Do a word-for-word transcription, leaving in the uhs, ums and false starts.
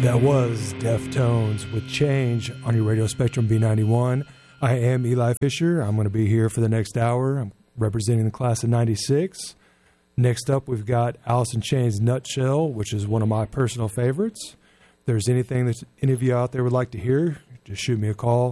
That was Deftones with Change on your Radio Spectrum B ninety-one. I am Eli Fisher. I'm going to be here for the next hour. I'm representing the class of ninety-six. Next up, we've got Alice in Chains' Nutshell, which is one of my personal favorites. If there's anything that any of you out there would like to hear, just shoot me a call,